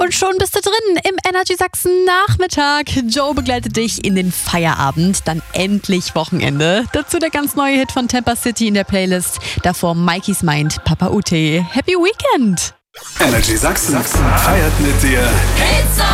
Und schon bist du drin im Energy Sachsen Nachmittag. Joe begleitet dich in den Feierabend, dann endlich Wochenende. Dazu der ganz neue Hit von Tampa City in der Playlist. Davor Mikey's Mind, Papa Ute. Happy Weekend! Energy Sachsen feiert mit dir.